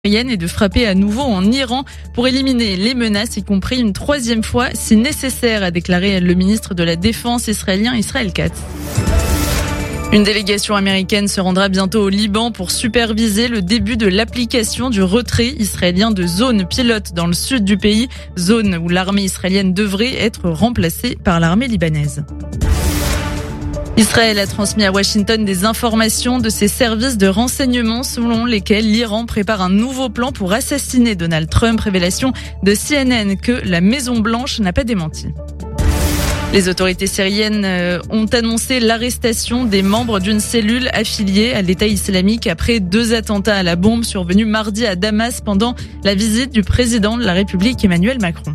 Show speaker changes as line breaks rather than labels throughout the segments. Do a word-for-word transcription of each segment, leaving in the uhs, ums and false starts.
et de frapper à nouveau en Iran pour éliminer les menaces, y compris une troisième fois si nécessaire, a déclaré le ministre de la Défense israélien Israël Katz. Une délégation américaine se rendra bientôt au Liban pour superviser le début de l'application du retrait israélien de zones pilotes dans le sud du pays, zone où l'armée israélienne devrait être remplacée par l'armée libanaise. Israël a transmis à Washington des informations de ses services de renseignement selon lesquels l'Iran prépare un nouveau plan pour assassiner Donald Trump, révélation de C N N que la Maison-Blanche n'a pas démenti. Les autorités syriennes ont annoncé l'arrestation des membres d'une cellule affiliée à l'État islamique après deux attentats à la bombe survenus mardi à Damas pendant la visite du président de la République Emmanuel Macron.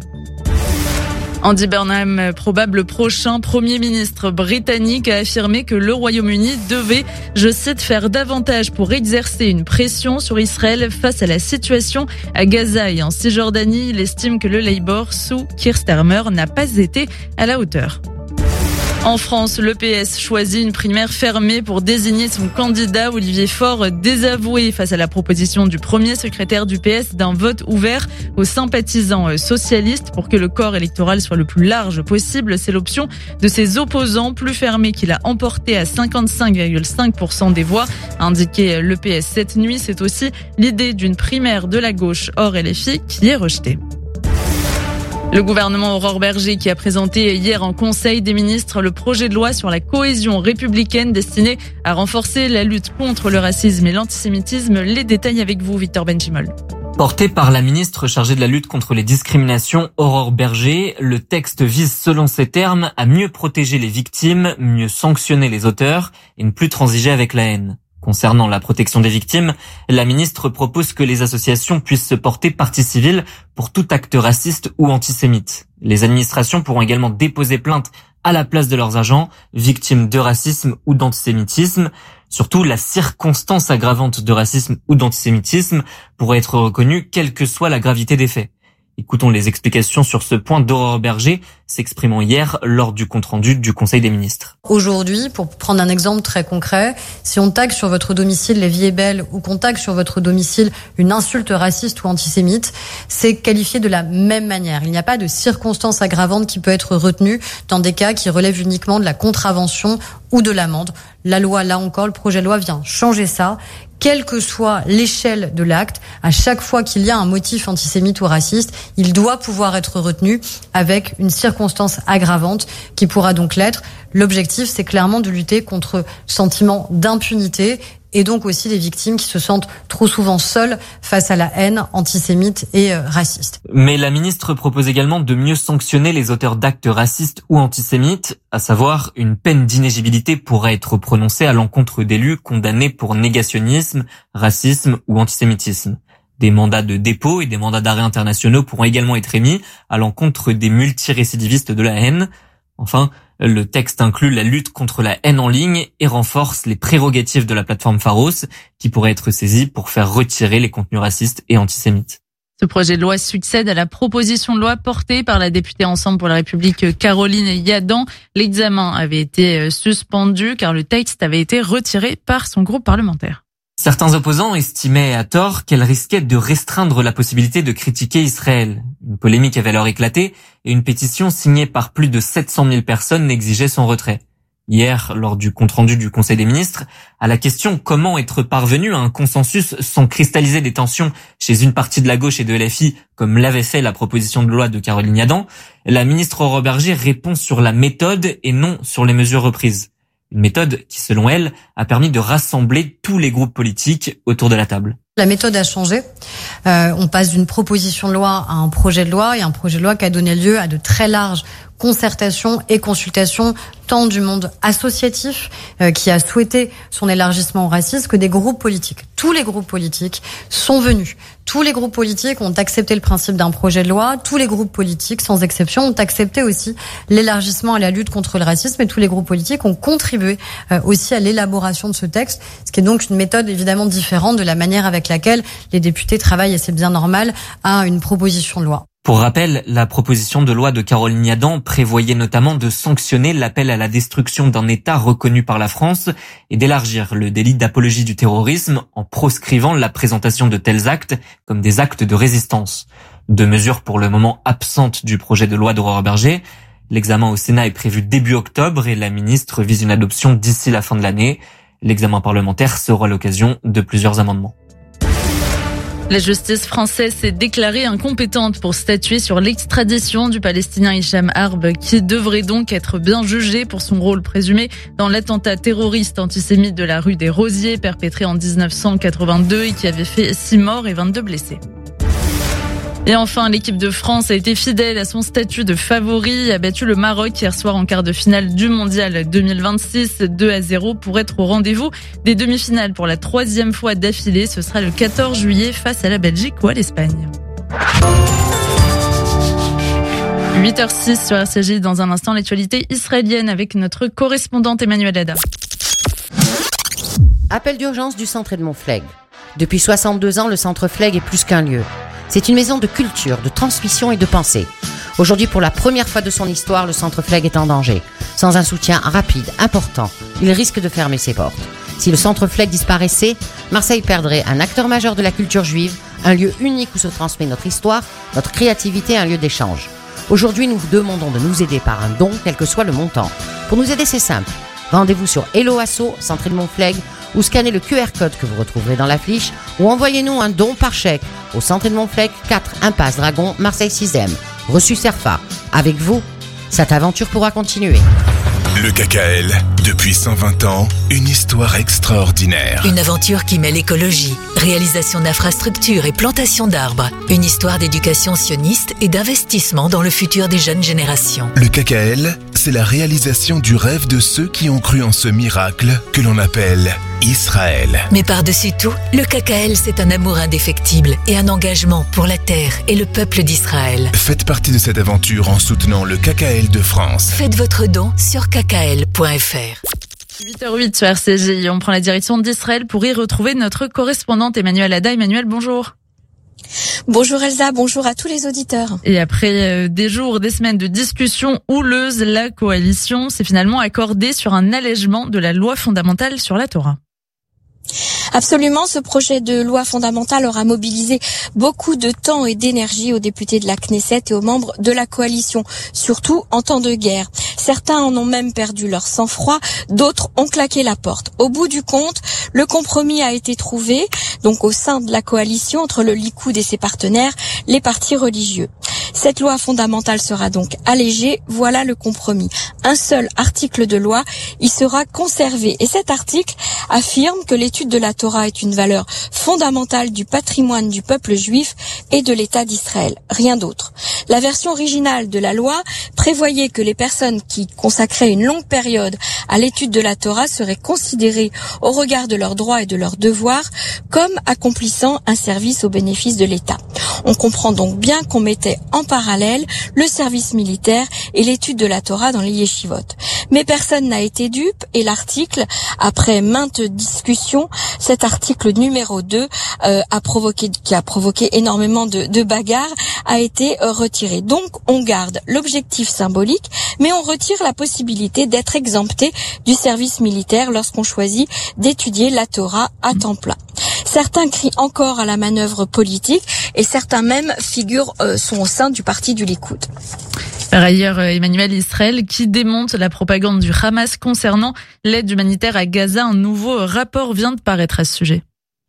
Andy Burnham, probable prochain Premier ministre britannique, a affirmé que le Royaume-Uni devait, je cite, faire davantage pour exercer une pression sur Israël face à la situation à Gaza et en Cisjordanie. Il estime que le Labour, sous Keir Starmer, n'a pas été à la hauteur. En France, le P S choisit une primaire fermée pour désigner son candidat. Olivier Faure, désavoué face à la proposition du premier secrétaire du P S d'un vote ouvert aux sympathisants socialistes pour que le corps électoral soit le plus large possible. C'est l'option de ses opposants, plus fermée, qu'il a emporté à cinquante-cinq virgule cinq pour cent des voix, a indiqué le P S cette nuit. C'est aussi l'idée d'une primaire de la gauche hors L F I qui est rejetée. Le gouvernement Aurore Bergé qui a présenté hier en Conseil des ministres le projet de loi sur la cohésion républicaine destiné à renforcer la lutte contre le racisme et l'antisémitisme. Les détails avec vous, Victor Benchimol.
Porté par la ministre chargée de la lutte contre les discriminations, Aurore Bergé, le texte vise, selon ses termes, à mieux protéger les victimes, mieux sanctionner les auteurs et ne plus transiger avec la haine. Concernant la protection des victimes, la ministre propose que les associations puissent se porter partie civile pour tout acte raciste ou antisémite. Les administrations pourront également déposer plainte à la place de leurs agents, victimes de racisme ou d'antisémitisme. Surtout, la circonstance aggravante de racisme ou d'antisémitisme pourrait être reconnue quelle que soit la gravité des faits. Écoutons les explications sur ce point d'Aurore Bergé, s'exprimant hier lors du compte-rendu du Conseil des ministres.
Aujourd'hui, pour prendre un exemple très concret, si on tague sur votre domicile "La vie est belle" ou qu'on tague sur votre domicile une insulte raciste ou antisémite, c'est qualifié de la même manière. Il n'y a pas de circonstance aggravante qui peut être retenue dans des cas qui relèvent uniquement de la contravention ou de l'amende. La loi, là encore, le projet de loi vient changer ça. Quelle que soit l'échelle de l'acte, à chaque fois qu'il y a un motif antisémite ou raciste, il doit pouvoir être retenu avec une circonstance aggravante qui pourra donc l'être. L'objectif, c'est clairement de lutter contre le sentiment d'impunité et donc aussi les victimes qui se sentent trop souvent seules face à la haine antisémite et euh, raciste.
Mais la ministre propose également de mieux sanctionner les auteurs d'actes racistes ou antisémites, à savoir une peine d'inéligibilité pourrait être prononcée à l'encontre d'élus condamnés pour négationnisme, racisme ou antisémitisme. Des mandats de dépôt et des mandats d'arrêt internationaux pourront également être émis à l'encontre des multirécidivistes de la haine. Enfin, le texte inclut la lutte contre la haine en ligne et renforce les prérogatives de la plateforme Pharos, qui pourrait être saisie pour faire retirer les contenus racistes et antisémites.
Ce projet de loi succède à la proposition de loi portée par la députée Ensemble pour la République Caroline Yadan. L'examen avait été suspendu car le texte avait été retiré par son groupe parlementaire.
Certains opposants estimaient à tort qu'elle risquait de restreindre la possibilité de critiquer Israël. Une polémique avait alors éclaté et une pétition signée par plus de sept cent mille personnes exigeait son retrait. Hier, lors du compte-rendu du Conseil des ministres, à la question comment être parvenu à un consensus sans cristalliser des tensions chez une partie de la gauche et de L F I, comme l'avait fait la proposition de loi de Caroline Yadan, la ministre Aurore Bergé répond sur la méthode et non sur les mesures reprises. Une méthode qui, selon elle, a permis de rassembler tous les groupes politiques autour de la table.
La méthode a changé. Euh, on passe d'une proposition de loi à un projet de loi et un projet de loi qui a donné lieu à de très larges concertations et consultations tant du monde associatif euh, qui a souhaité son élargissement au racisme que des groupes politiques. Tous les groupes politiques sont venus. Tous les groupes politiques ont accepté le principe d'un projet de loi. Tous les groupes politiques, sans exception, ont accepté aussi l'élargissement à la lutte contre le racisme et tous les groupes politiques ont contribué euh, aussi à l'élaboration de ce texte, ce qui est donc une méthode évidemment différente de la manière avec laquelle les députés travaillent, et c'est bien normal, à une proposition de loi.
Pour rappel, la proposition de loi de Caroline Yadan prévoyait notamment de sanctionner l'appel à la destruction d'un État reconnu par la France et d'élargir le délit d'apologie du terrorisme en proscrivant la présentation de tels actes comme des actes de résistance. Deux mesures pour le moment absentes du projet de loi d'Aurore Bergé. L'examen au Sénat est prévu début octobre et la ministre vise une adoption d'ici la fin de l'année. L'examen parlementaire sera l'occasion de plusieurs amendements.
La justice française s'est déclarée incompétente pour statuer sur l'extradition du Palestinien Hicham Harb, qui devrait donc être bien jugé pour son rôle présumé dans l'attentat terroriste antisémite de la rue des Rosiers perpétré en dix-neuf cent quatre-vingt-deux et qui avait fait six morts et vingt-deux blessés. Et enfin, l'équipe de France a été fidèle à son statut de favori, a battu le Maroc hier soir en quart de finale du Mondial deux mille vingt-six, deux à zéro pour être au rendez-vous des demi-finales pour la troisième fois d'affilée. Ce sera le quatorze juillet face à la Belgique ou à l'Espagne. huit heures six sur R C J. Dans un instant, l'actualité israélienne avec notre correspondante Emmanuel Ada.
Appel d'urgence du centre Edmond Flegg. Depuis soixante-deux ans, le centre Flegg est plus qu'un lieu. C'est une maison de culture, de transmission et de pensée. Aujourd'hui, pour la première fois de son histoire, le centre Flegg est en danger. Sans un soutien rapide, important, il risque de fermer ses portes. Si le centre Flegg disparaissait, Marseille perdrait un acteur majeur de la culture juive, un lieu unique où se transmet notre histoire, notre créativité, un lieu d'échange. Aujourd'hui, nous vous demandons de nous aider par un don, quel que soit le montant. Pour nous aider, c'est simple. Rendez-vous sur Hello Asso, centre Edmond Flegg, ou scannez le Q R code que vous retrouverez dans l'affiche, ou envoyez-nous un don par chèque au centre Edmond Flegg, quatre Impasse Dragon, Marseille sixième. Reçu Cerfa. Avec vous, cette aventure pourra continuer.
Le K K L, depuis cent vingt ans, une histoire extraordinaire.
Une aventure qui mêle écologie, réalisation d'infrastructures et plantation d'arbres. Une histoire d'éducation sioniste et d'investissement dans le futur des jeunes générations.
Le K K L, c'est la réalisation du rêve de ceux qui ont cru en ce miracle que l'on appelle Israël.
Mais par-dessus tout, le K K L, c'est un amour indéfectible et un engagement pour la terre et le peuple d'Israël.
Faites partie de cette aventure en soutenant le K K L de France.
Faites votre don sur k k l point f r.
huit heures huit sur R C J. On prend la direction d'Israël pour y retrouver notre correspondante Emmanuel Ada. Emmanuel, bonjour.
Bonjour Elsa, bonjour à tous les auditeurs.
Et après euh, des jours, des semaines de discussions houleuses, la coalition s'est finalement accordée sur un allègement de la loi fondamentale sur la Torah.
Absolument, ce projet de loi fondamentale aura mobilisé beaucoup de temps et d'énergie aux députés de la Knesset et aux membres de la coalition, surtout en temps de guerre. Certains en ont même perdu leur sang-froid, d'autres ont claqué la porte. Au bout du compte, le compromis a été trouvé, donc au sein de la coalition entre le Likoud et ses partenaires, les partis religieux. Cette loi fondamentale sera donc allégée, voilà le compromis. Un seul article de loi, il sera conservé. Et cet article affirme que l'étude de la Torah est une valeur fondamentale du patrimoine du peuple juif et de l'État d'Israël. Rien d'autre. La version originale de la loi prévoyait que les personnes qui consacraient une longue période à l'étude de la Torah seraient considérées au regard de leurs droits et de leurs devoirs comme accomplissant un service au bénéfice de l'État. On comprend donc bien qu'on mettait en parallèle le service militaire et l'étude de la Torah dans les yeshivot. Mais personne n'a été dupe et l'article, après maintes discussions, cet article numéro deux euh, a provoqué, qui a provoqué énormément de, de bagarres, a été euh, retiré. Donc on garde l'objectif symbolique, mais on retire la possibilité d'être exempté du service militaire lorsqu'on choisit d'étudier la Torah à temps plein. Certains crient encore à la manœuvre politique et certains même figurent euh, sont au sein du parti du Likoud.
Par ailleurs, Emmanuel, Israël qui démonte la propagande du Hamas concernant l'aide humanitaire à Gaza, un nouveau rapport vient de paraître à ce sujet.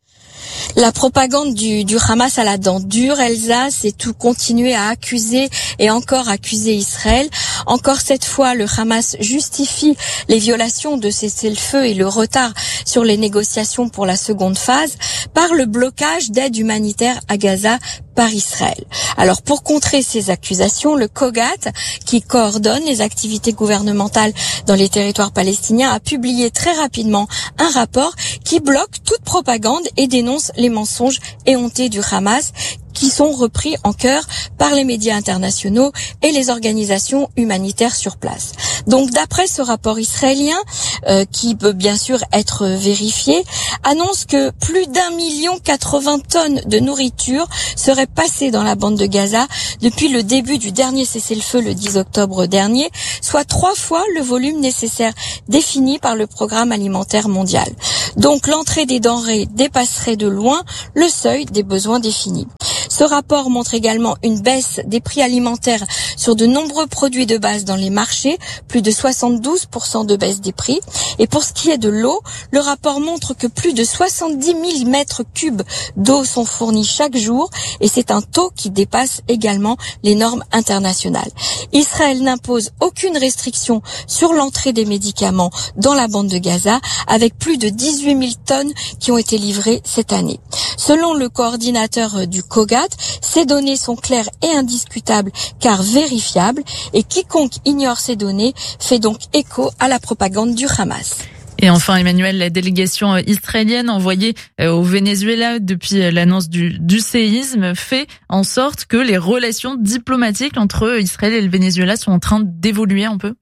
La propagande du, du Hamas à la dent dure, Elsa, c'est tout continuer à accuser et encore accuser Israël. Encore cette fois, le Hamas justifie les violations de cessez-le-feu et le retard sur les négociations pour la seconde phase par le blocage d'aide humanitaire à Gaza par Israël. Alors pour contrer ces accusations, le COGAT, qui coordonne les activités gouvernementales dans les territoires palestiniens, a publié très rapidement un rapport qui bloque toute propagande et dénonce les mensonges éhontés du Hamas qui sont repris en chœur par les médias internationaux et les organisations humanitaires sur place. Donc d'après ce rapport israélien, euh, qui peut bien sûr être vérifié, annonce que plus d'un million quatre-vingts tonnes de nourriture seraient passées dans la bande de Gaza depuis le début du dernier cessez-le-feu le dix octobre dernier, soit trois fois le volume nécessaire défini par le programme alimentaire mondial. Donc l'entrée des denrées dépasserait de loin le seuil des besoins définis. Ce rapport montre également une baisse des prix alimentaires sur de nombreux produits de base dans les marchés, plus de soixante-douze pour cent de baisse des prix. Et pour ce qui est de l'eau, le rapport montre que plus de soixante-dix mille mètres cubes d'eau sont fournis chaque jour et c'est un taux qui dépasse également les normes internationales. Israël n'impose aucune restriction sur l'entrée des médicaments dans la bande de Gaza avec plus de dix-huit mille tonnes qui ont été livrées cette année. Selon le coordinateur du COGAT, ces données sont claires et indiscutables car vérifiables et quiconque ignore ces données fait donc écho à la propagande du Hamas.
Et enfin, Emmanuel, la délégation israélienne envoyée au Venezuela depuis l'annonce du, du séisme fait en sorte que les relations diplomatiques entre Israël et le Venezuela sont en train d'évoluer un peu.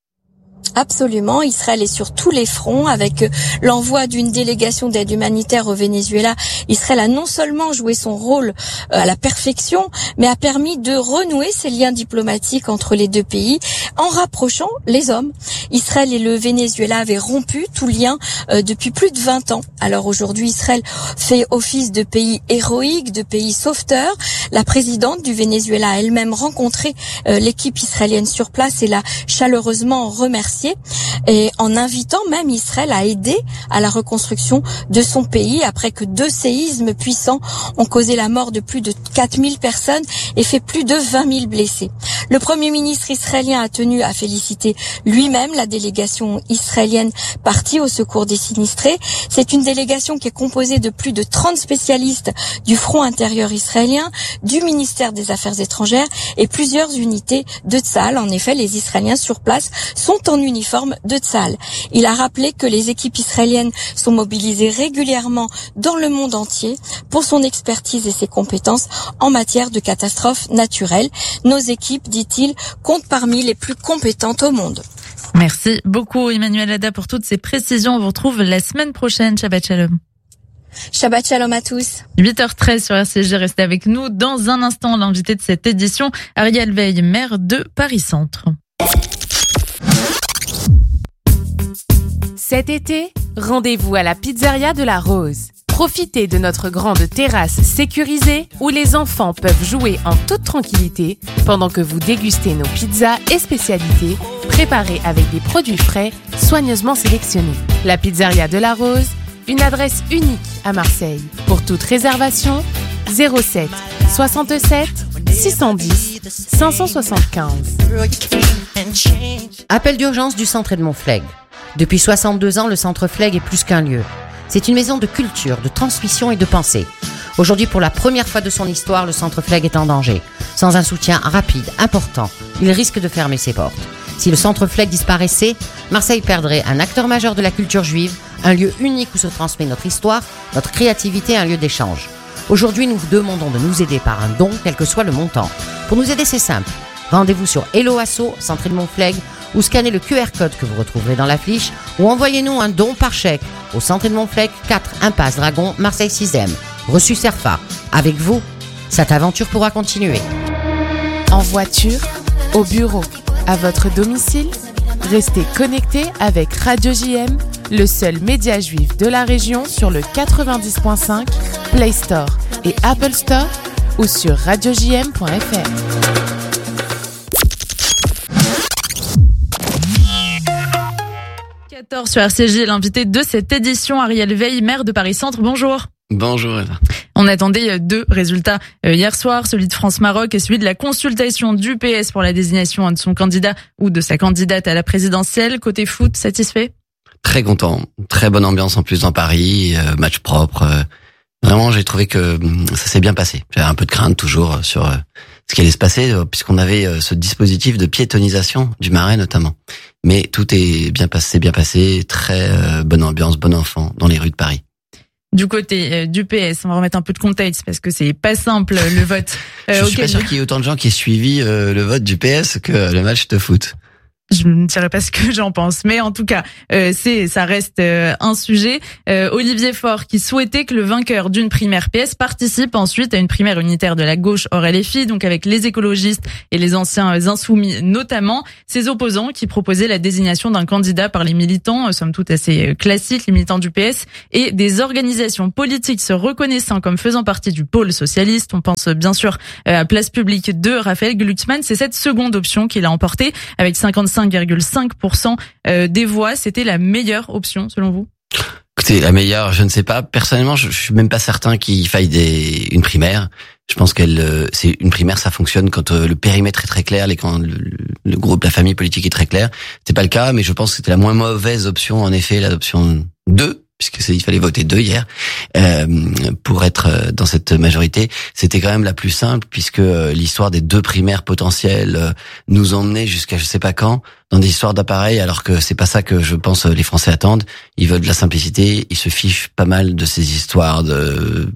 Absolument, Israël est sur tous les fronts avec l'envoi d'une délégation d'aide humanitaire au Venezuela. Israël a non seulement joué son rôle à la perfection, mais a permis de renouer ses liens diplomatiques entre les deux pays en rapprochant les hommes. Israël et le Venezuela avaient rompu tout lien depuis plus de vingt ans. Alors aujourd'hui, Israël fait office de pays héroïque, de pays sauveteur. La présidente du Venezuela a elle-même rencontré l'équipe israélienne sur place et l'a chaleureusement remerciée. Et en invitant même Israël à aider à la reconstruction de son pays après que deux séismes puissants ont causé la mort de plus de quatre mille personnes et fait plus de vingt mille blessés. Le Premier ministre israélien a tenu à féliciter lui-même la délégation israélienne partie au secours des sinistrés. C'est une délégation qui est composée de plus de trente spécialistes du front intérieur israélien, du ministère des Affaires étrangères et plusieurs unités de Tsahal. En effet, les Israéliens sur place sont en uniforme de Tsahal. Il a rappelé que les équipes israéliennes sont mobilisées régulièrement dans le monde entier pour son expertise et ses compétences en matière de catastrophes naturelles. Nos équipes, dit-il, comptent parmi les plus compétentes au monde.
Merci beaucoup Emmanuel Hadda pour toutes ces précisions. On vous retrouve la semaine prochaine. Shabbat Shalom.
Shabbat Shalom à tous.
huit heures treize sur R C G, restez avec nous. Dans un instant, l'invité de cette édition, Ariel Veil, maire de Paris-Centre.
Cet été, rendez-vous à la pizzeria de la Rose. Profitez de notre grande terrasse sécurisée où les enfants peuvent jouer en toute tranquillité pendant que vous dégustez nos pizzas et spécialités préparées avec des produits frais soigneusement sélectionnés. La pizzeria de la Rose, une adresse unique à Marseille. Pour toute réservation, zéro sept soixante-sept six cent dix cinq cent soixante-quinze.
Appel d'urgence du centre Edmond Flegg. Depuis soixante-deux ans, le centre Flegg est plus qu'un lieu. C'est une maison de culture, de transmission et de pensée. Aujourd'hui, pour la première fois de son histoire, le centre Flegg est en danger. Sans un soutien rapide, important, il risque de fermer ses portes. Si le centre Flegg disparaissait, Marseille perdrait un acteur majeur de la culture juive, un lieu unique où se transmet notre histoire, notre créativité, un lieu d'échange. Aujourd'hui, nous vous demandons de nous aider par un don, quel que soit le montant. Pour nous aider, c'est simple. Rendez-vous sur Hello Asso, centre Edmond Flegg, ou scannez le Q R code que vous retrouverez dans l'affiche, ou envoyez-nous un don par chèque au centre Edmond Flegg, quatre Impasse Dragon, Marseille sixième. Reçu Cerfa. Avec vous, cette aventure pourra continuer.
En voiture, au bureau, à votre domicile, restez connectés avec Radio J M, le seul média juif de la région sur le quatre-vingt-dix point cinq, Play Store et Apple Store, ou sur radio j m point f r.
quatorze sur R C J, l'invité de cette édition, Ariel Veil, maire de Paris-Centre. Bonjour.
Bonjour Eva.
On attendait deux résultats hier soir, celui de France-Maroc et celui de la consultation du P S pour la désignation de son candidat ou de sa candidate à la présidentielle. Côté foot, satisfait?
Très content, très bonne ambiance en plus dans Paris, euh, match propre. Euh, vraiment, j'ai trouvé que ça s'est bien passé. J'avais un peu de crainte toujours sur euh, ce qui allait se passer, euh, puisqu'on avait euh, ce dispositif de piétonisation du Marais notamment. Mais tout est bien passé, c'est bien passé, très euh, bonne ambiance, bon enfant dans les rues de Paris.
Du côté euh, du P S, on va remettre un peu de contexte parce que c'est pas simple le vote.
Euh, Je suis pas sûr qu'il y ait autant de gens qui aient suivi euh, le vote du P S que le match de foot.
Je ne dirais pas ce que j'en pense, mais en tout cas, euh, c'est, ça reste euh, un sujet. Euh, Olivier Faure qui souhaitait que le vainqueur d'une primaire P S participe ensuite à une primaire unitaire de la gauche hors L F I, donc avec les écologistes et les anciens insoumis notamment. Ses opposants qui proposaient la désignation d'un candidat par les militants, somme toute assez classique, les militants du P S, et des organisations politiques se reconnaissant comme faisant partie du pôle socialiste. On pense bien sûr à Place Publique de Raphaël Glucksmann. C'est cette seconde option qu'il a emportée avec cinquante-cinq virgule cinq pour cent des voix. C'était la meilleure option selon vous?
Écoutez, la meilleure, je ne sais pas. Personnellement, je, je suis même pas certain qu'il faille des, une primaire. Je pense qu'elle, c'est une primaire, ça fonctionne quand le périmètre est très clair, les, quand le, le groupe, la famille politique est très clair. C'est pas le cas, mais je pense que c'était la moins mauvaise option, en effet, l'option deux. Puisque c'est, il fallait voter deux hier euh, pour être dans cette majorité. C'était quand même la plus simple, puisque l'histoire des deux primaires potentielles nous emmenait jusqu'à je sais pas quand dans des histoires d'appareils, alors que c'est pas ça que je pense les Français attendent. Ils veulent de la simplicité, ils se fichent pas mal de ces histoires de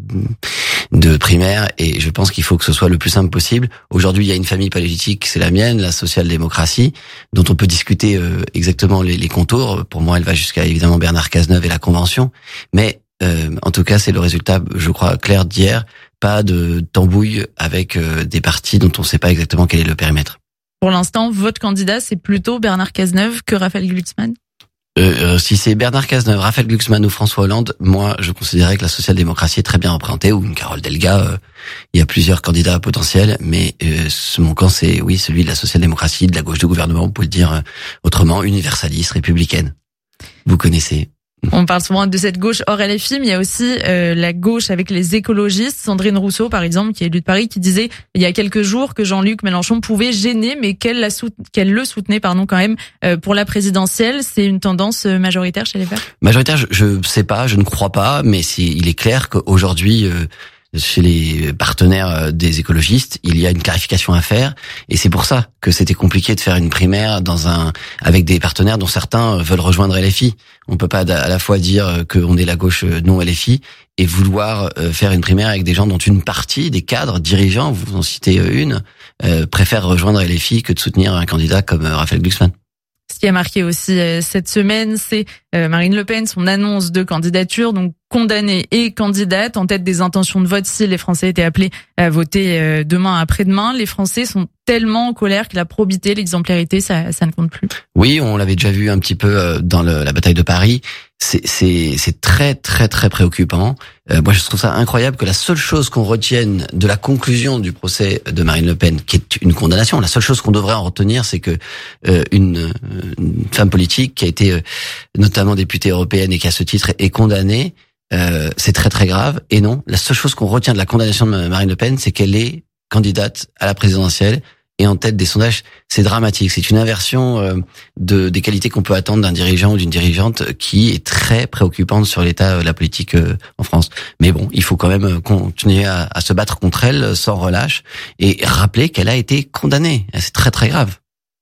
de primaires, et je pense qu'il faut que ce soit le plus simple possible. Aujourd'hui, il y a une famille politique, c'est la mienne, la social-démocratie, dont on peut discuter euh, exactement les, les contours. Pour moi, elle va jusqu'à évidemment Bernard Cazeneuve et la Convention, mais euh, en tout cas, c'est le résultat, je crois, clair d'hier. Pas de tambouille avec euh, des partis dont on ne sait pas exactement quel est le périmètre.
Pour l'instant, votre candidat, c'est plutôt Bernard Cazeneuve que Raphaël Glucksmann?
Euh, euh, si c'est Bernard Cazeneuve, Raphaël Glucksmann ou François Hollande, moi, je considérais que la social-démocratie est très bien représentée, ou une Carole Delga. Euh, il y a plusieurs candidats potentiels, mais euh, mon camp, c'est oui, celui de la social-démocratie, de la gauche de gouvernement, on peut le dire euh, autrement, universaliste, républicaine. Vous connaissez.
On parle souvent de cette gauche hors L F I, mais il y a aussi euh, la gauche avec les écologistes. Sandrine Rousseau, par exemple, qui est élue de Paris, qui disait il y a quelques jours que Jean-Luc Mélenchon pouvait gêner, mais qu'elle, la sout- qu'elle le soutenait pardon, quand même euh, pour la présidentielle. C'est une tendance majoritaire chez les Verts?
Majoritaire, je ne sais pas, je ne crois pas, mais c'est, il est clair qu'aujourd'hui... Euh, chez les partenaires des écologistes, il y a une clarification à faire, et c'est pour ça que c'était compliqué de faire une primaire dans un avec des partenaires dont certains veulent rejoindre L F I. On peut pas à la fois dire qu'on est la gauche non L F I et vouloir faire une primaire avec des gens dont une partie des cadres dirigeants, vous en citez une, euh, préfèrent rejoindre L F I que de soutenir un candidat comme Raphaël Glucksmann.
Ce qui a marqué aussi cette semaine, c'est Marine Le Pen, son annonce de candidature, donc condamnée et candidate en tête des intentions de vote si les Français étaient appelés à voter demain après-demain. Les Français sont tellement en colère que la probité, l'exemplarité, ça, ça ne compte plus.
Oui, on l'avait déjà vu un petit peu dans le, la bataille de Paris. C'est, c'est, c'est très, très, très préoccupant. Euh, moi, je trouve ça incroyable que la seule chose qu'on retienne de la conclusion du procès de Marine Le Pen, qui est une condamnation, la seule chose qu'on devrait en retenir, c'est que euh, une, une femme politique qui a été euh, notamment députée européenne et qui à ce titre est condamnée, euh, c'est très, très grave. Et non, la seule chose qu'on retient de la condamnation de Marine Le Pen, c'est qu'elle est candidate à la présidentielle et en tête des sondages. C'est dramatique. C'est une inversion euh, de des qualités qu'on peut attendre d'un dirigeant ou d'une dirigeante qui est très préoccupante sur l'état de la politique euh, en France. Mais bon, il faut quand même continuer à, à se battre contre elle sans relâche et rappeler qu'elle a été condamnée. C'est très très grave.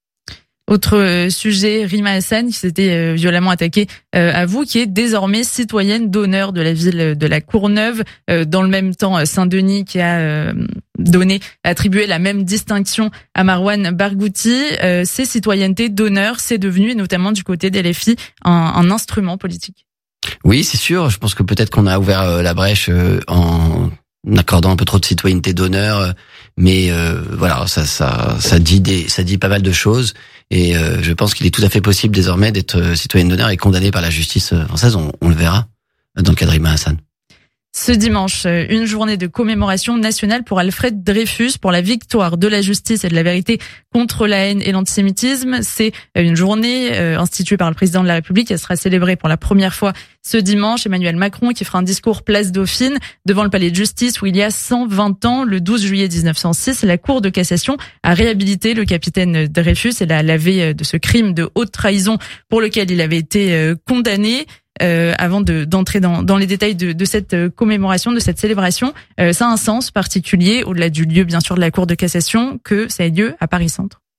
Autre sujet, Rima Hassan, qui s'était violemment attaquée à vous, qui est désormais citoyenne d'honneur de la ville de la Courneuve. Dans le même temps, Saint-Denis qui a donné, attribué la même distinction à Marwan Barghouti. Ces citoyennetés d'honneur, c'est devenu, notamment du côté des L F I, un, un instrument politique.
Oui, c'est sûr. Je pense que peut-être qu'on a ouvert la brèche en accordant un peu trop de citoyenneté d'honneur, mais euh, voilà, ça, ça, ça dit des, ça dit pas mal de choses. Et euh, je pense qu'il est tout à fait possible désormais d'être citoyenne d'honneur et condamné par la justice française. On, on le verra dans le cas de Rima Hassan.
Ce dimanche, une journée de commémoration nationale pour Alfred Dreyfus, pour la victoire de la justice et de la vérité contre la haine et l'antisémitisme. C'est une journée instituée par le président de la République. Elle sera célébrée pour la première fois ce dimanche. Emmanuel Macron qui fera un discours place Dauphine devant le palais de justice où il y a cent vingt ans, le douze juillet mille neuf cent six, la Cour de cassation a réhabilité le capitaine Dreyfus et l'a lavé de ce crime de haute trahison pour lequel il avait été condamné. Euh, avant de, d'entrer dans, dans les détails de, de cette commémoration, de cette célébration, euh, ça a un sens particulier, au-delà du lieu bien sûr de la Cour de cassation, que ça ait lieu à Paris Centre.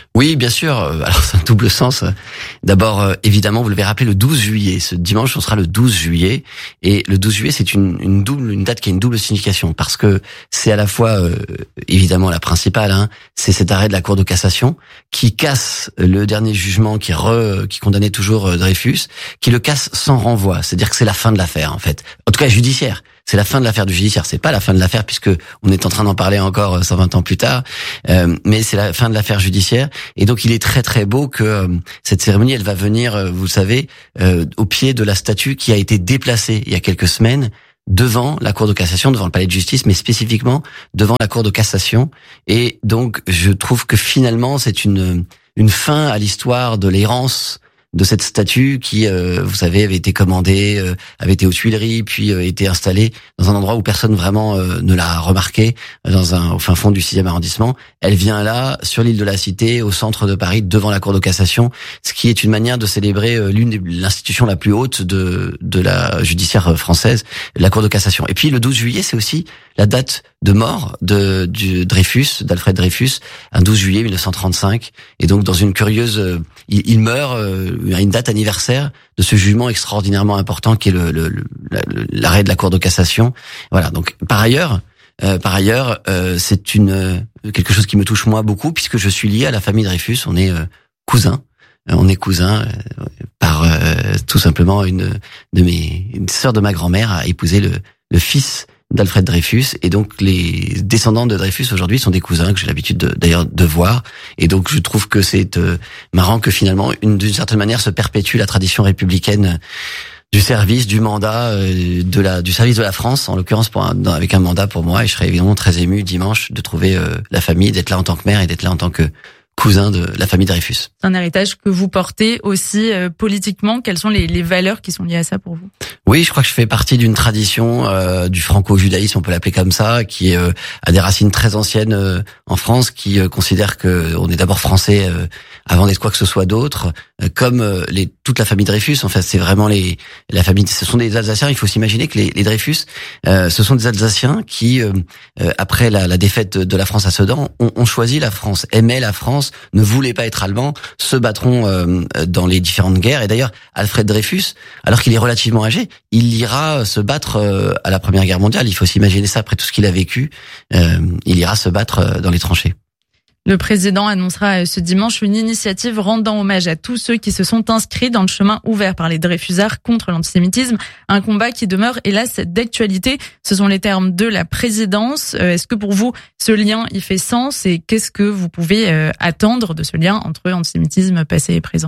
Oui, bien sûr. Alors c'est un double sens. D'abord, euh, évidemment, vous l'avez rappelé, le douze juillet. Ce dimanche, on sera le douze juillet. Et le douze juillet, c'est une, une double, une date qui a une double signification parce que c'est à la fois, euh, évidemment, la principale. Hein, c'est cet arrêt de la Cour de cassation qui casse le dernier jugement qui re, qui condamnait toujours Dreyfus, qui le casse sans renvoi. C'est-à-dire que c'est la fin de l'affaire, en fait. En tout cas, judiciaire. C'est la fin de l'affaire du judiciaire. C'est pas la fin de l'affaire puisque on est en train d'en parler encore cent vingt ans plus tard. Euh, mais c'est la fin de l'affaire judiciaire. Et donc, il est très très beau que euh, cette cérémonie, elle va venir, euh, vous le savez, euh, au pied de la statue qui a été déplacée il y a quelques semaines devant la Cour de cassation, devant le palais de justice, mais spécifiquement devant la Cour de cassation. Et donc, je trouve que finalement, c'est une une fin à l'histoire de l'errance de cette statue qui, euh, vous savez, avait été commandée, euh, avait été aux Tuileries, puis euh, été installée dans un endroit où personne vraiment euh, ne l'a remarqué, dans un au fin fond du sixième arrondissement. Elle vient là, sur l'île de la Cité, au centre de Paris, devant la Cour de cassation, ce qui est une manière de célébrer euh, l'une des l'institution la plus haute de de la judiciaire française, la Cour de cassation. Et puis le douze juillet, c'est aussi la date de mort de du Dreyfus, d'Alfred Dreyfus, un douze juillet mille neuf cent trente-cinq. Et donc dans une curieuse, euh, il, il meurt euh, à une date anniversaire de ce jugement extraordinairement important qui est le, le, le l'arrêt de la Cour de cassation. Voilà. Donc par ailleurs, euh, par ailleurs, euh, c'est une euh, quelque chose qui me touche moi beaucoup puisque je suis lié à la famille Dreyfus. On est euh, cousins. Euh, on est cousins euh, par euh, tout simplement une de mes une sœur de ma grand-mère a épousé le le fils d'Alfred Dreyfus, et donc les descendants de Dreyfus aujourd'hui sont des cousins que j'ai l'habitude de, d'ailleurs de voir, et donc je trouve que c'est euh, marrant que finalement une, d'une certaine manière se perpétue la tradition républicaine du service, du mandat, euh, de la du service de la France, en l'occurrence pour un, avec un mandat pour moi, et je serais évidemment très ému dimanche de trouver euh, la famille, d'être là en tant que mère et d'être là en tant que cousin de la famille Dreyfus.
Un héritage que vous portez aussi euh, politiquement. Quelles sont les, les valeurs qui sont liées à ça pour vous?
Oui, je crois que je fais partie d'une tradition euh, du franco-judaïsme, on peut l'appeler comme ça, qui euh, a des racines très anciennes euh, en France, qui euh, considère que on est d'abord français euh, avant d'être quoi que ce soit d'autre, euh, comme euh, les toute la famille Dreyfus. En fait, c'est vraiment les la famille. Ce sont des Alsaciens. Il faut s'imaginer que les, les Dreyfus, euh, ce sont des Alsaciens qui, euh, euh, après la, la défaite de la France à Sedan, ont, ont choisi la France, aimaient la France, ne voulaient pas être allemands, se battront euh, dans les différentes guerres. Et d'ailleurs, Alfred Dreyfus, alors qu'il est relativement âgé, il ira se battre euh, à la Première Guerre mondiale. Il faut s'imaginer ça après tout ce qu'il a vécu. Euh, il ira se battre euh, dans les tranchées.
Le président annoncera ce dimanche une initiative rendant hommage à tous ceux qui se sont inscrits dans le chemin ouvert par les Dreyfusards contre l'antisémitisme. Un combat qui demeure, hélas, d'actualité. Ce sont les termes de la présidence. Est-ce que pour vous, ce lien y fait sens et qu'est-ce que vous pouvez attendre de ce lien entre antisémitisme passé et présent ?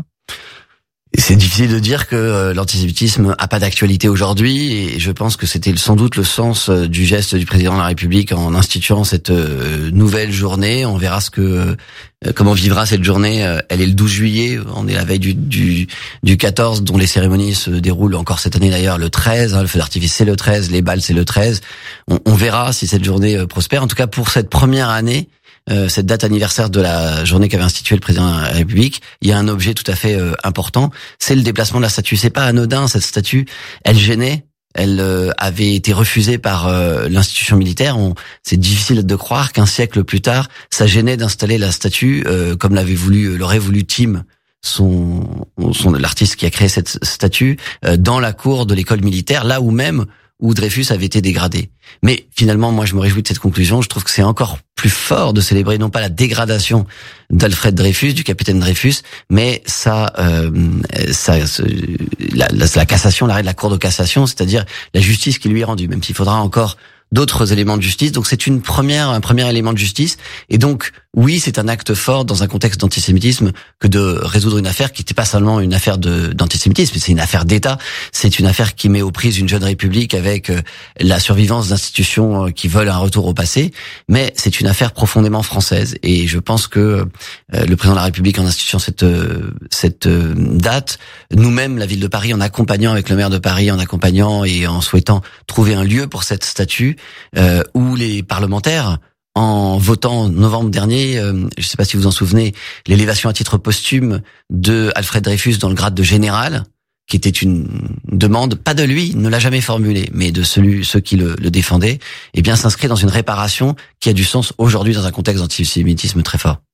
C'est difficile de dire que euh, l'antisémitisme a pas d'actualité aujourd'hui, et je pense que c'était sans doute le sens euh, du geste du président de la République en instituant cette euh, nouvelle journée. On verra ce que euh, comment vivra cette journée. Euh, elle est le douze juillet, on est la veille du, du, du quatorze, dont les cérémonies se déroulent encore cette année d'ailleurs le treize. Hein, le feu d'artifice c'est le treize, les balles c'est le treize. On, on verra si cette journée euh, prospère. En tout cas, pour cette première année, Euh, cette date anniversaire de la journée qu'avait instituée le président de la République, il y a un objet tout à fait euh, important, c'est le déplacement de la statue. C'est pas anodin, cette statue, elle gênait, elle euh, avait été refusée par euh, l'institution militaire. On, c'est difficile de croire qu'un siècle plus tard, ça gênait d'installer la statue euh, comme l'avait voulu, l'aurait voulu Tim, son, son l'artiste qui a créé cette statue, euh, dans la cour de l'école militaire, là où même où Dreyfus avait été dégradé. Mais finalement, moi, je me réjouis de cette conclusion. Je trouve que c'est encore plus fort de célébrer non pas la dégradation d'Alfred Dreyfus, du capitaine Dreyfus, mais ça, euh, ça, la, la, la cassation, l'arrêt de la Cour de cassation, c'est-à-dire la justice qui lui est rendue, même s'il faudra encore d'autres éléments de justice. Donc c'est une première, un premier élément de justice. Et donc, oui, c'est un acte fort dans un contexte d'antisémitisme que de résoudre une affaire qui n'était pas seulement une affaire de, d'antisémitisme, c'est une affaire d'État. C'est une affaire qui met aux prises une jeune république avec euh, la survivance d'institutions euh, qui veulent un retour au passé. Mais c'est une affaire profondément française. Et je pense que euh, le président de la République, en instituant cette, euh, cette euh, date, nous-mêmes, la ville de Paris, en accompagnant avec le maire de Paris, en accompagnant et en souhaitant trouver un lieu pour cette statue, euh, où les parlementaires, en votant en novembre dernier, euh, je ne sais pas si vous en souvenez, l'élévation à titre posthume de Alfred Dreyfus dans le grade de général, qui était une demande, pas de lui, il ne l'a jamais formulée, mais de celui, ceux qui le, le défendaient, eh bien s'inscrit dans une réparation qui a du sens aujourd'hui dans un contexte d'antisémitisme très fort.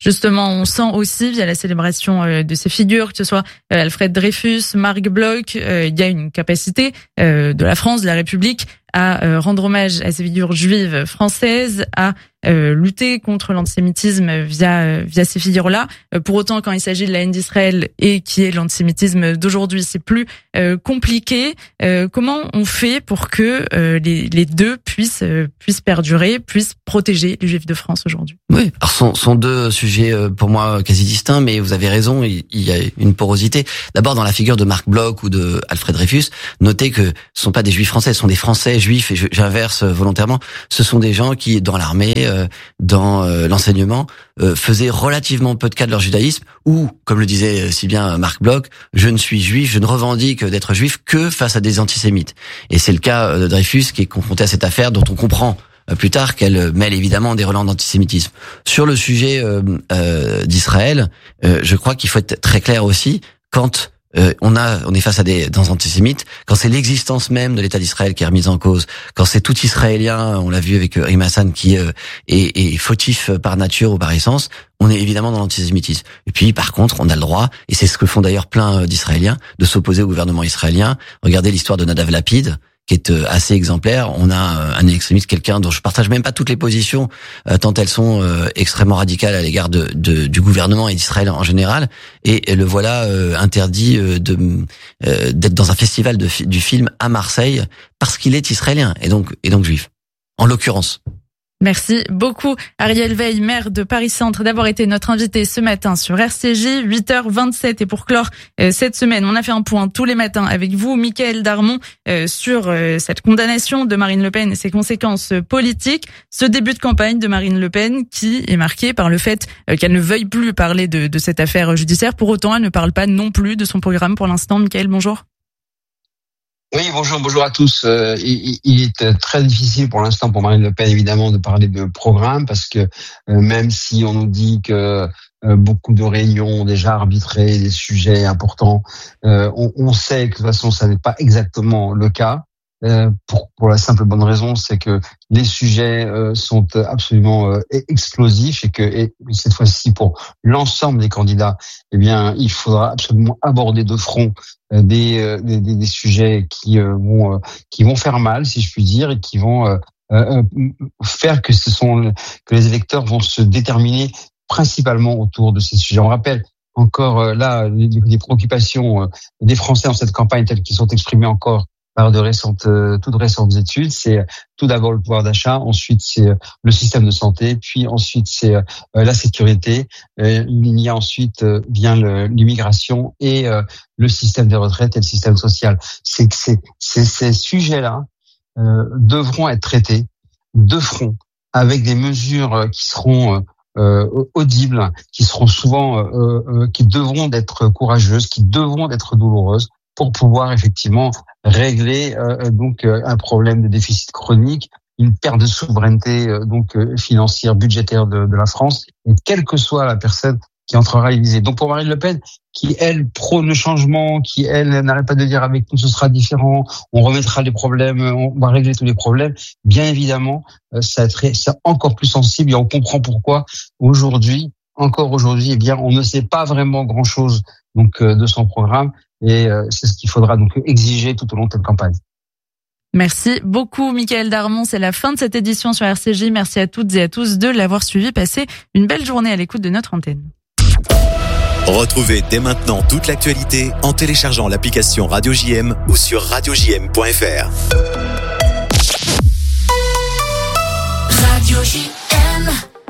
Justement, on sent aussi via la célébration de ces figures, que ce soit Alfred Dreyfus, Marc Bloch, il y a une capacité de la France, de la République, à rendre hommage à ces figures juives françaises, à euh, lutter contre l'antisémitisme via via ces figures-là. Euh, pour autant, quand il s'agit de la haine d'Israël et qui est l'antisémitisme d'aujourd'hui, c'est plus euh, compliqué. Euh, comment on fait pour que euh, les, les deux puissent euh, puissent perdurer, puissent protéger les Juifs de France aujourd'hui?
Oui, alors sont sont deux sujets euh, pour moi quasi distincts, mais vous avez raison, il, il y a une porosité. D'abord, dans la figure de Marc Bloch ou de Alfred Dreyfus, notez que ce sont pas des Juifs français, ce sont des Français juifs, et j'inverse volontairement. Ce sont des gens qui, dans l'armée, euh, dans euh, l'enseignement, euh, faisaient relativement peu de cas de leur judaïsme, ou, comme le disait si bien Marc Bloch, je ne suis juif, je ne revendique d'être juif que face à des antisémites. Et c'est le cas de Dreyfus qui est confronté à cette affaire dont on comprend plus tard qu'elle mêle évidemment des relents d'antisémitisme. Sur le sujet euh, euh, d'Israël, euh, je crois qu'il faut être très clair aussi quand Euh, on a, on est face à des, des antisémites, quand c'est l'existence même de l'État d'Israël qui est remise en cause, quand c'est tout Israélien, on l'a vu avec Rima Hassan, qui euh, est, est fautif par nature ou par essence, on est évidemment dans l'antisémitisme. Et puis, par contre, on a le droit, et c'est ce que font d'ailleurs plein d'Israéliens, de s'opposer au gouvernement israélien. Regardez l'histoire de Nadav Lapid, qui est assez exemplaire. On a un extrémiste, quelqu'un dont je partage même pas toutes les positions, euh, tant elles sont euh, extrêmement radicales à l'égard de, de, du gouvernement et d'Israël en général. Et, et le voilà euh, interdit euh, de euh, d'être dans un festival de, du film à Marseille parce qu'il est israélien et donc et donc juif, en l'occurrence.
Merci beaucoup Ariel Veil, maire de Paris-Centre, d'avoir été notre invité ce matin sur R C J, huit heures vingt-sept. Et pour clore euh, cette semaine, on a fait un point tous les matins avec vous, Mickaël Darmon, euh, sur euh, cette condamnation de Marine Le Pen et ses conséquences politiques. Ce début de campagne de Marine Le Pen qui est marqué par le fait euh, qu'elle ne veuille plus parler de, de cette affaire judiciaire. Pour autant, elle ne parle pas non plus de son programme pour l'instant. Mickaël, bonjour.
Oui, bonjour, bonjour à tous. Euh, il, il est très difficile pour l'instant pour Marine Le Pen, évidemment, de parler de programme, parce que euh, même si on nous dit que euh, beaucoup de réunions ont déjà arbitré des sujets importants, euh, on, on sait que de toute façon, ça n'est pas exactement le cas. Euh, pour, pour la simple bonne raison, c'est que les sujets euh, sont absolument euh, explosifs et que et cette fois-ci, pour l'ensemble des candidats, eh bien, il faudra absolument aborder de front euh, des, euh, des, des sujets qui euh, vont euh, qui vont faire mal, si je puis dire, et qui vont euh, euh, faire que ce sont que les électeurs vont se déterminer principalement autour de ces sujets. On rappelle encore euh, là les, les préoccupations euh, des Français dans cette campagne telles qu'elles sont exprimées encore par de récentes, euh, toutes récentes études. C'est tout d'abord le pouvoir d'achat, ensuite c'est euh, le système de santé, puis ensuite c'est euh, la sécurité. Euh, il y a ensuite euh, vient le, l'immigration et euh, le système des retraites et le système social. C'est que c'est, c'est, ces sujets-là euh, devront être traités de front avec des mesures qui seront euh, audibles, qui seront souvent, euh, euh, qui devront être courageuses, qui devront être douloureuses, pour pouvoir effectivement régler euh, donc euh, un problème de déficit chronique, une perte de souveraineté euh, donc euh, financière, budgétaire de, de la France, et quelle que soit la personne qui entrera à Élysée. Donc pour Marine Le Pen, qui elle prône le changement, qui elle n'arrête pas de dire avec nous ce sera différent, on remettra les problèmes, on va régler tous les problèmes, bien évidemment, euh, ça est c'est encore plus sensible et on comprend pourquoi aujourd'hui, encore aujourd'hui, eh bien on ne sait pas vraiment grand-chose donc euh, de son programme. Et c'est ce qu'il faudra donc exiger tout au long de cette campagne.
Merci beaucoup Mickaël Darmon. C'est la fin de cette édition sur R C J. Merci à toutes et à tous de l'avoir suivi. Passez une belle journée à l'écoute de notre antenne.
Retrouvez dès maintenant toute l'actualité en téléchargeant l'application Radio J M ou sur radio j m point f r.
Radio J M.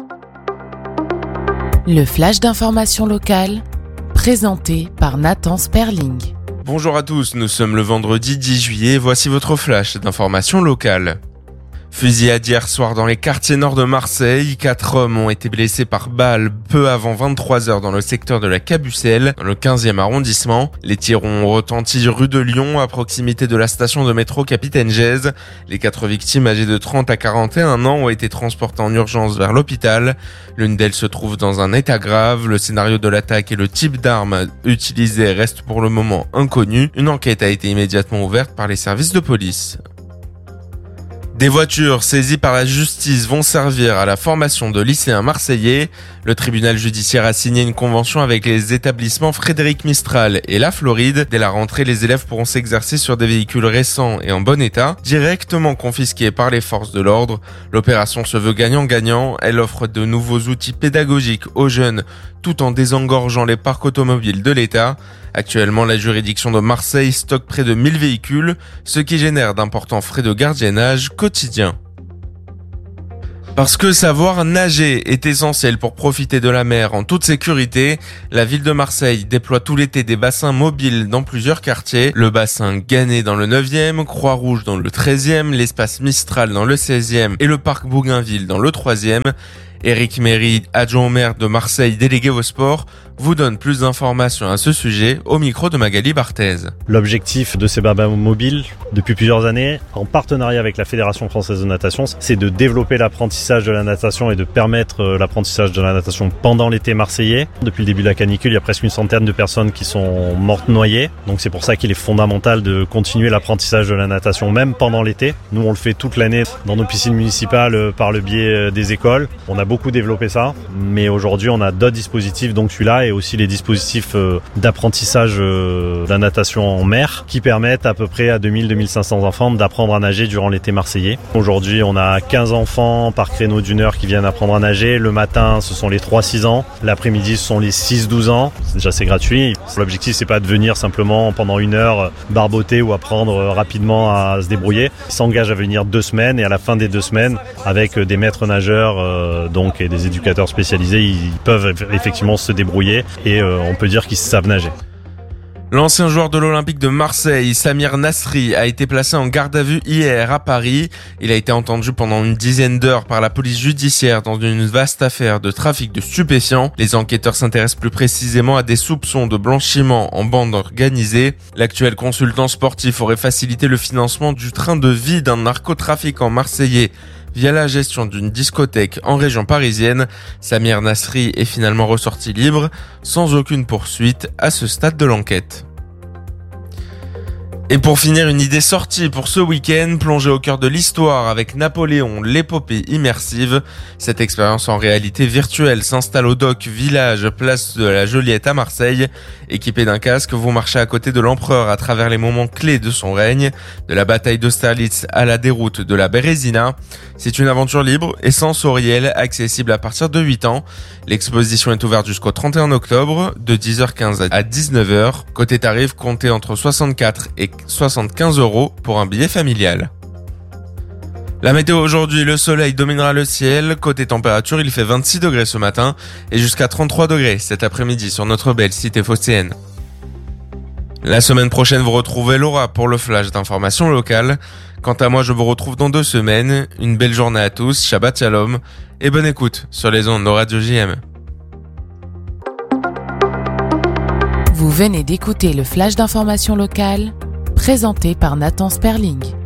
Le flash d'information locale, présenté par Nathan Sperling.
Bonjour à tous, nous sommes le vendredi dix juillet, voici votre flash d'information locale. Fusillade hier soir dans les quartiers nord de Marseille. Quatre hommes ont été blessés par balle peu avant vingt-trois heures dans le secteur de la Cabucelle, dans le quinzième arrondissement. Les tirs ont retenti rue de Lyon, à proximité de la station de métro Capitaine Gèze. Les quatre victimes âgées de trente à quarante et un ans ont été transportées en urgence vers l'hôpital. L'une d'elles se trouve dans un état grave. Le scénario de l'attaque et le type d'arme utilisée restent pour le moment inconnus. Une enquête a été immédiatement ouverte par les services de police. Des voitures saisies par la justice vont servir à la formation de lycéens marseillais. Le tribunal judiciaire a signé une convention avec les établissements Frédéric Mistral et La Floride. Dès la rentrée, les élèves pourront s'exercer sur des véhicules récents et en bon état, directement confisqués par les forces de l'ordre. L'opération se veut gagnant-gagnant. Elle offre de nouveaux outils pédagogiques aux jeunes, tout en désengorgeant les parcs automobiles de l'État. Actuellement, la juridiction de Marseille stocke près de mille véhicules, ce qui génère d'importants frais de gardiennage quotidien. Parce que savoir nager est essentiel pour profiter de la mer en toute sécurité, la ville de Marseille déploie tout l'été des bassins mobiles dans plusieurs quartiers. Le bassin Gannet dans le neuvième, Croix-Rouge dans le treizième, l'espace Mistral dans le seizième et le parc Bougainville dans le troisième. Éric Méry, adjoint au maire de Marseille délégué au sport, vous donne plus d'informations à ce sujet au micro de Magali Barthez.
L'objectif de ces bassins mobiles, depuis plusieurs années, en partenariat avec la Fédération française de natation, c'est de développer l'apprentissage de la natation et de permettre l'apprentissage de la natation pendant l'été marseillais. Depuis le début de la canicule, il y a presque une centaine de personnes qui sont mortes noyées. Donc c'est pour ça qu'il est fondamental de continuer l'apprentissage de la natation même pendant l'été. Nous, on le fait toute l'année dans nos piscines municipales par le biais des écoles. On a beaucoup développé ça, mais aujourd'hui, on a d'autres dispositifs, donc celui-là et aussi les dispositifs d'apprentissage de la natation en mer qui permettent à peu près à deux mille à deux mille cinq cents enfants d'apprendre à nager durant l'été marseillais. Aujourd'hui, on a quinze enfants par créneau d'une heure qui viennent apprendre à nager. Le matin, ce sont les trois à six ans. L'après-midi, ce sont les six à douze ans. Déjà, c'est gratuit. L'objectif, c'est pas de venir simplement pendant une heure barboter ou apprendre rapidement à se débrouiller. Ils s'engagent à venir deux semaines et à la fin des deux semaines, avec des maîtres nageurs euh, donc, et des éducateurs spécialisés, ils peuvent effectivement se débrouiller et euh, on peut dire qu'ils savent nager.
L'ancien joueur de l'Olympique de Marseille, Samir Nasri, a été placé en garde à vue hier à Paris. Il a été entendu pendant une dizaine d'heures par la police judiciaire dans une vaste affaire de trafic de stupéfiants. Les enquêteurs s'intéressent plus précisément à des soupçons de blanchiment en bande organisée. L'actuel consultant sportif aurait facilité le financement du train de vie d'un narcotrafiquant marseillais via la gestion d'une discothèque en région parisienne. Samir Nasri est finalement ressorti libre, sans aucune poursuite à ce stade de l'enquête. Et pour finir, une idée sortie pour ce week-end, plongée au cœur de l'histoire avec Napoléon, l'épopée immersive. Cette expérience en réalité virtuelle s'installe au Dock Village, place de la Joliette à Marseille. Équipé d'un casque, vous marchez à côté de l'empereur à travers les moments clés de son règne, de la bataille d'Austerlitz à la déroute de la Bérésina. C'est une aventure libre et sensorielle, accessible à partir de huit ans. L'exposition est ouverte jusqu'au trente et un octobre, de dix heures quinze à dix-neuf heures. Côté tarif, comptez entre soixante-quatre et soixante-quinze euros pour un billet familial. La météo aujourd'hui, le soleil dominera le ciel. Côté température, il fait vingt-six degrés ce matin et jusqu'à trente-trois degrés cet après-midi sur notre belle cité phocéenne. La semaine prochaine, vous retrouvez Laura pour le flash d'information locale. Quant à moi, je vous retrouve dans deux semaines. Une belle journée à tous, Shabbat Shalom et bonne écoute sur les ondes de Radio J M.
Vous venez d'écouter le flash d'information locale présenté par Nathan Sperling.